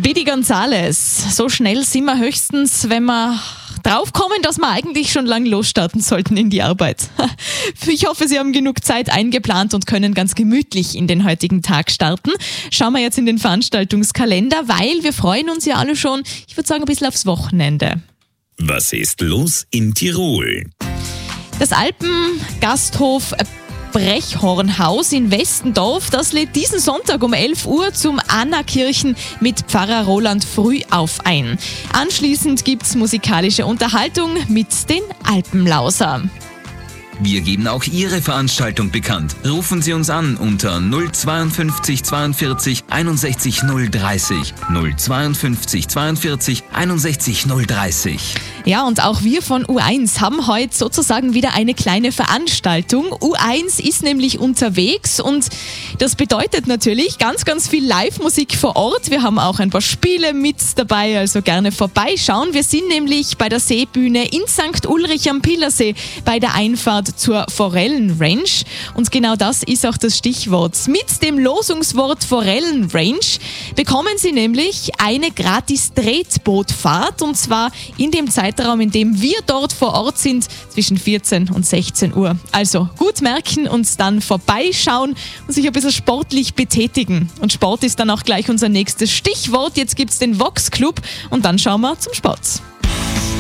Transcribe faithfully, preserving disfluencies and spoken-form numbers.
Speedy Gonzales. So schnell sind wir höchstens, wenn wir draufkommen, dass wir eigentlich schon lang losstarten sollten in die Arbeit. Ich hoffe, Sie haben genug Zeit eingeplant und können ganz gemütlich in den heutigen Tag starten. Schauen wir jetzt in den Veranstaltungskalender, weil wir freuen uns ja alle schon, ich würde sagen, ein bisschen aufs Wochenende. Was ist los in Tirol? Das Alpengasthof Brechhornhaus in Westendorf, das lädt diesen Sonntag um elf Uhr zum Annakirchen mit Pfarrer Roland Frühauf ein. Anschließend gibt's musikalische Unterhaltung mit den Alpenlauser. Wir geben auch Ihre Veranstaltung bekannt. Rufen Sie uns an unter null zweiundfünfzig zweiundvierzig einundsechzig null dreißig. null zweiundfünfzig zweiundvierzig einundsechzig null dreißig. Ja, und auch wir von U eins haben heute sozusagen wieder eine kleine Veranstaltung. U eins ist nämlich unterwegs und das bedeutet natürlich ganz, ganz viel Live-Musik vor Ort. Wir haben auch ein paar Spiele mit dabei, also gerne vorbeischauen. Wir sind nämlich bei der Seebühne in Sankt Ulrich am Pilersee bei der Einfahrt zur Forellenrange. Und genau das ist auch das Stichwort. Mit dem Losungswort Forellenrange bekommen Sie nämlich eine gratis Tretbootfahrt, und zwar in dem Zeitraum, in dem wir dort vor Ort sind, zwischen vierzehn und sechzehn Uhr. Also gut merken und dann vorbeischauen und sich ein bisschen sportlich betätigen. Und Sport ist dann auch gleich unser nächstes Stichwort. Jetzt gibt's den Vox Club und dann schauen wir zum Sport.